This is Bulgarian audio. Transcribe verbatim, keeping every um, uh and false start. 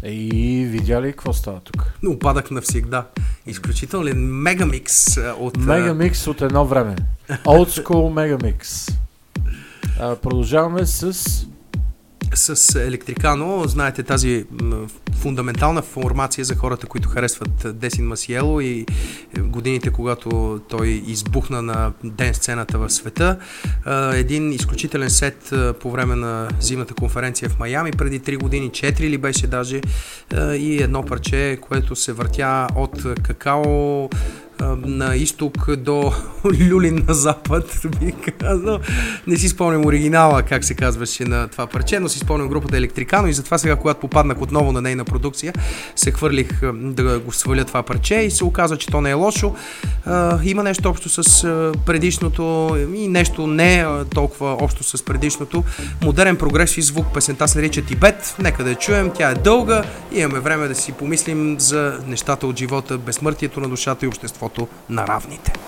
И видя ли какво става тук? Опадък навсегда. Изключителен мегамикс от... Мегамикс от едно време. Old School Мегамикс. Продължаваме с... С Електрикано, знаете тази фундаментална формация за хората, които харесват Десин Масиело и годините, когато той избухна на ден сцената в света. Един изключителен сет по време на зимната конференция в Майами преди три години, четири ли беше даже, и едно парче, което се въртя от какао на изток до люлин на запад, би казал. Не си спомням оригинала, как се казваше на това парче, но си спомням групата Електрикано и затова сега, когато попаднах отново на нейна продукция, се хвърлих да го сваля това парче и се оказа, че то не е лошо. Има нещо общо с предишното и нещо не толкова общо с предишното. Модерен прогрес и звук, песента се нарича Тибет, нека да я чуем, тя е дълга и имаме време да си помислим за нещата от живота, безсмъртието на душата и обществото на равните.